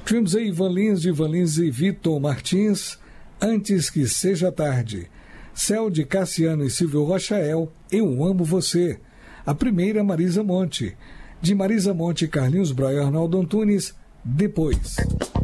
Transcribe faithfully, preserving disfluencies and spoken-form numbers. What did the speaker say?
Tivemos aí Ivan Lins, de Ivan Lins e Vitor Martins, Antes que Seja Tarde. Céu, de Cassiano e Silvio Rochael, Eu Amo Você. A primeira, Marisa Monte. De Marisa Monte, Carlinhos Broia e Arnaldo Antunes, Depois.